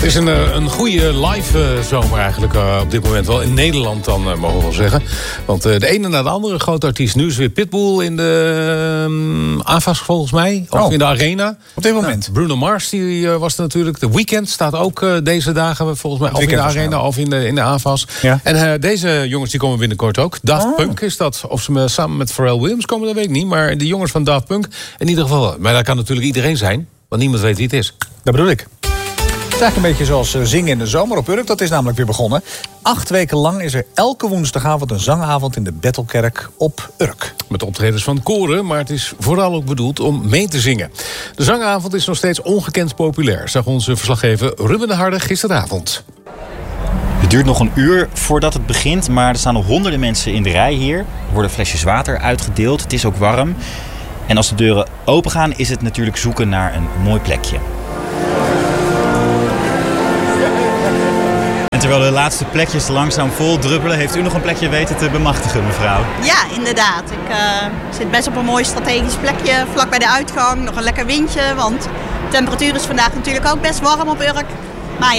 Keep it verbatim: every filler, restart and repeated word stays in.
is een, een goede live uh, zomer eigenlijk uh, op dit moment wel. In Nederland dan, uh, mogen we wel zeggen. Want uh, de ene na de andere grote artiest. Nu is weer Pitbull in de um, A F A S volgens mij. Of oh. in de Arena. Op dit moment. Nou, Bruno Mars die, uh, was er natuurlijk. De Weeknd staat ook uh, deze dagen volgens mij. Of in de Arena of in de, in de A F A S. Ja. En uh, deze jongens die komen binnenkort ook. Daft oh. Punk is dat. Of ze me, samen met Pharrell Williams komen, dat weet ik niet. Maar de jongens van Daft Punk in ieder geval. Maar dat kan natuurlijk iedereen zijn. Want niemand weet wie het is. Dat bedoel ik. Het is eigenlijk een beetje zoals zingen in de zomer op Urk. Dat is namelijk weer begonnen. Acht weken lang is er elke woensdagavond een zangavond in de Bethelkerk op Urk. Met optredens van koren, maar het is vooral ook bedoeld om mee te zingen. De zangavond is nog steeds ongekend populair, zag onze verslaggever Ruben de Harde gisteravond. Het duurt nog een uur voordat het begint, maar er staan nog honderden mensen in de rij hier. Er worden flesjes water uitgedeeld, het is ook warm. En als de deuren open gaan, is het natuurlijk zoeken naar een mooi plekje. En terwijl de laatste plekjes langzaam vol druppelen, heeft u nog een plekje weten te bemachtigen, mevrouw? Ja, inderdaad. Ik uh, zit best op een mooi strategisch plekje, vlak bij de uitgang. Nog een lekker windje, want de temperatuur is vandaag natuurlijk ook best warm op Urk.